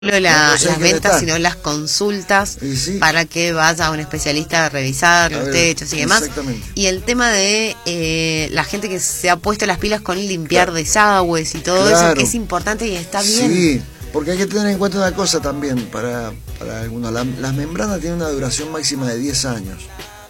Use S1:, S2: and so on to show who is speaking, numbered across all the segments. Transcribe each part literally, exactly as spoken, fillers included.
S1: la, las ventas, sino las consultas sí. para que vaya a un especialista a revisar a los ver, techos y demás. Y el tema de eh, la gente que se ha puesto las pilas con limpiar claro. desagües y todo claro. eso, que es importante y está bien.
S2: Sí, porque hay que tener en cuenta una cosa también para, para algunos. La, las membranas tienen una duración máxima de diez años.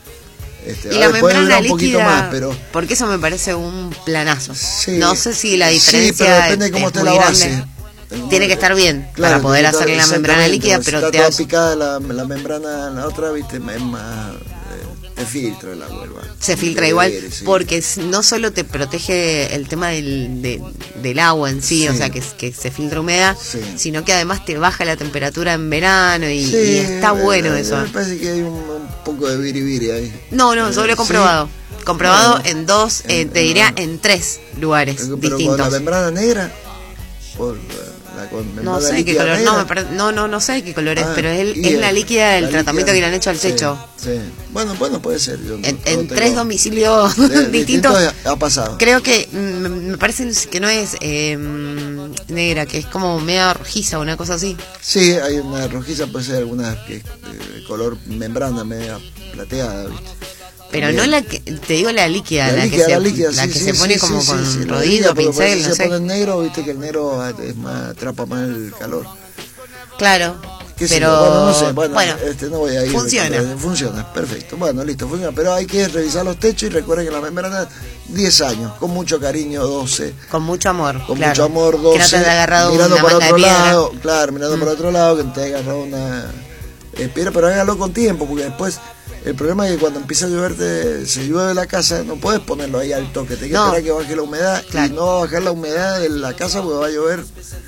S2: Este,
S1: y la membrana
S2: un poquito
S1: líquida,
S2: más, pero
S1: porque eso me parece un planazo.
S2: Sí,
S1: no sé si la diferencia
S2: sí, pero depende de cómo esté la base.
S1: Grande. Tiene que estar bien
S2: claro,
S1: para poder hacerle la membrana líquida, pero
S2: está
S1: te
S2: toda
S1: has...
S2: picada la, la membrana, la otra, viste, es más eh, te filtra el agua.
S1: Se filtra igual, ver, sí. porque no solo te protege el tema del, de, del agua en sí, sí. o sea, que, que se filtra humedad, sí. sino que además te baja la temperatura en verano y, sí, y está eh, bueno
S2: eh,
S1: eso.
S2: Me parece que hay un, un poco de biribiri ahí.
S1: No, no, yo lo he comprobado. ¿Sí? Comprobado bueno, en dos, eh, te diría en tres lugares pero distintos.
S2: ¿Con la membrana negra? Por, La
S1: no sé qué color, no, me no, no, no sé qué color es, ah, pero es, el, es el, la líquida del la tratamiento líquida, que le han hecho al
S2: sí,
S1: techo.
S2: Sí. Bueno, bueno, puede ser. Yo
S1: en en tres domicilios
S2: de,
S1: distintos
S2: ha pasado.
S1: Creo que me, me parece que no es eh, negra, que es como media rojiza o una cosa así.
S2: Sí, hay una rojiza, puede ser alguna que es de color membrana, media plateada, ¿viste?
S1: Pero También. no la que, te digo la líquida,
S2: la,
S1: la
S2: líquida,
S1: que se,
S2: la líquida,
S1: la
S2: sí,
S1: que
S2: sí,
S1: se pone
S2: sí,
S1: como
S2: sí,
S1: con
S2: sí,
S1: rodillo, pincel,
S2: si
S1: no
S2: se
S1: sé.
S2: pone en negro, viste que el negro es más, atrapa más el calor.
S1: Claro, pero
S2: sé, bueno, no sé, bueno,
S1: bueno
S2: este, no voy a ir.
S1: Funciona.
S2: Contra, funciona, perfecto, bueno, listo, funciona, pero hay que revisar los techos y recuerden que la membrana diez años, con mucho cariño, doce.
S1: Con mucho amor,
S2: Con
S1: claro.
S2: mucho amor, doce.
S1: Que no te haya agarrado
S2: mirando
S1: una
S2: por
S1: manga
S2: otro
S1: de piedra.
S2: lado, claro, mirando mm. por otro lado, que te haya agarrado una... Espera, pero hágalo con tiempo, porque después... El problema es que cuando empieza a llover, te, se llueve la casa, no puedes ponerlo ahí al toque, te hay que no. esperar que baje la humedad, claro. y no va a bajar la humedad de la casa porque va a llover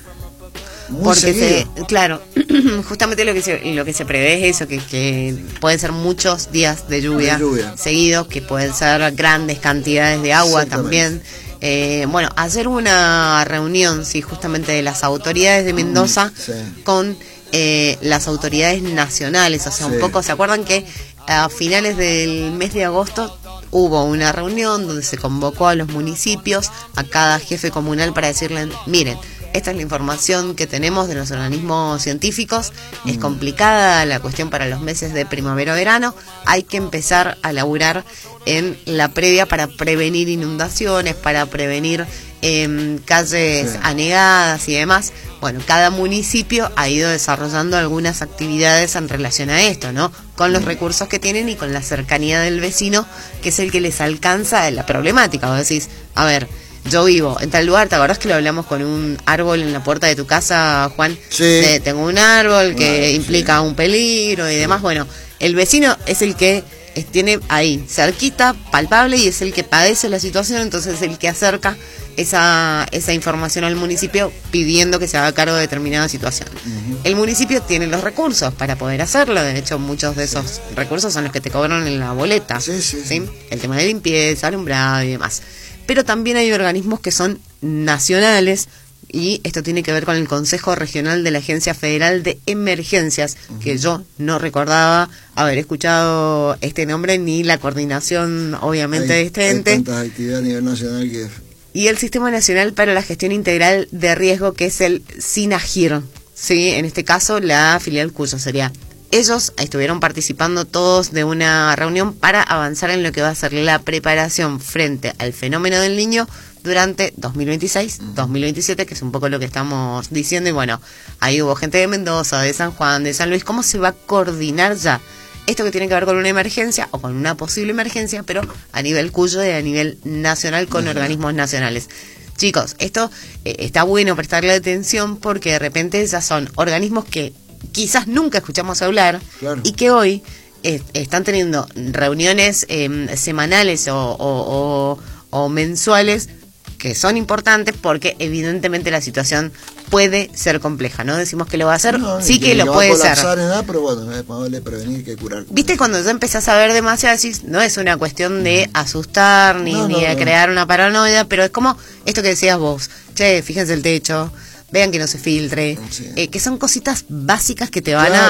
S2: muy
S1: porque
S2: seguido.
S1: Se, claro, justamente lo que se, lo que se prevé es eso, que, que pueden ser muchos días de lluvia, de lluvia seguidos, que pueden ser grandes cantidades de agua también. Eh, bueno, hacer una reunión, sí, justamente de las autoridades de Mendoza mm, sí. con eh, las autoridades nacionales, o sea, sí. un poco, ¿se acuerdan que a finales del mes de agosto hubo una reunión donde se convocó a los municipios, a cada jefe comunal para decirle, miren, esta es la información que tenemos de los organismos científicos, mm. es complicada la cuestión para los meses de primavera-verano, hay que empezar a laburar en la previa para prevenir inundaciones, para prevenir eh, calles sí. anegadas y demás. Bueno, cada municipio ha ido desarrollando algunas actividades en relación a esto, ¿no? Con los mm. recursos que tienen y con la cercanía del vecino, que es el que les alcanza la problemática. Vos decís, a ver, yo vivo en tal lugar, ¿te acordás que lo hablamos con un árbol en la puerta de tu casa, Juan?
S2: Sí.
S1: De, tengo un árbol que
S2: ah,
S1: implica
S2: sí.
S1: un peligro y demás. Bueno, el vecino es el que tiene ahí, cerquita, palpable, y es el que padece la situación, entonces es el que acerca esa, esa información al municipio pidiendo que se haga cargo de determinada situación. Uh-huh. El municipio tiene los recursos para poder hacerlo, de hecho muchos de esos sí. recursos son los que te cobran en la boleta,
S2: sí, sí,
S1: ¿sí? Sí. El tema de limpieza, alumbrado y demás. Pero también hay organismos que son nacionales, y esto tiene que ver con el Consejo Regional de la Agencia Federal de Emergencias, uh-huh. que yo no recordaba haber escuchado este nombre ni la coordinación, obviamente,
S2: hay,
S1: de este ente.
S2: Hay tantas actividades a nivel nacional que...
S1: Y el Sistema Nacional para la Gestión Integral de Riesgo, que es el SINAGIR, ¿sí? En este caso, la filial Cuyo sería. Ellos estuvieron participando todos de una reunión para avanzar en lo que va a ser la preparación frente al fenómeno del Niño durante dos mil veintiséis, dos mil veintisiete, que es un poco lo que estamos diciendo. Y bueno, ahí hubo gente de Mendoza, de San Juan, de San Luis. ¿Cómo se va a coordinar ya esto que tiene que ver con una emergencia o con una posible emergencia, pero a nivel Cuyo y a nivel nacional con uh-huh. organismos nacionales? Chicos, esto eh, está bueno prestarle atención porque de repente ya son organismos que quizás nunca escuchamos hablar, claro. y que hoy eh, están teniendo reuniones eh, semanales o, o, o, o mensuales que son importantes porque evidentemente la situación puede ser compleja. No decimos que lo va a hacer, no, sí que, que lo puede
S2: va a
S1: ser.
S2: Nada, pero bueno, es más vale prevenir que curar.
S1: Viste, cuando ya empezás a ver demasiado, decís, no es una cuestión de asustar ni, no, ni no, de no. crear una paranoia, pero es como esto que decías vos, che, fíjense el techo, vean que no se filtre, sí. eh, que son cositas básicas que te van
S2: claro,
S1: a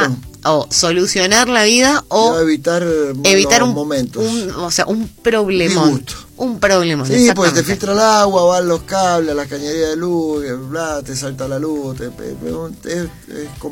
S1: o solucionar la vida o
S2: evitar,
S1: evitar
S2: los
S1: un
S2: momentos.
S1: Un, o sea, un problemón. Un problema.
S2: Sí, pues te filtra el agua, van los cables, la cañería de luz, bla, te salta la luz, te, es, es